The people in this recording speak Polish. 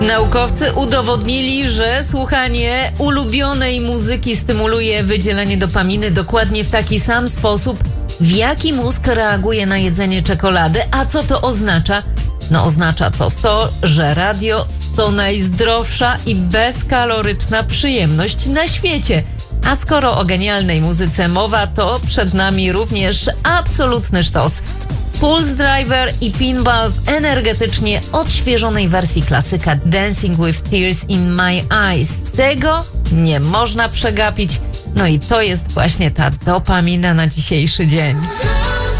Naukowcy udowodnili, że słuchanie ulubionej muzyki stymuluje wydzielanie dopaminy dokładnie w taki sam sposób, w jaki mózg reaguje na jedzenie czekolady. A co to oznacza? No oznacza to, że radio to najzdrowsza i bezkaloryczna przyjemność na świecie. A skoro o genialnej muzyce mowa, to przed nami również absolutny sztos. Pulse Driver i Pinball w energetycznie odświeżonej wersji klasyka Dancing with Tears in My Eyes. Tego nie można przegapić. No i to jest właśnie ta dopamina na dzisiejszy dzień.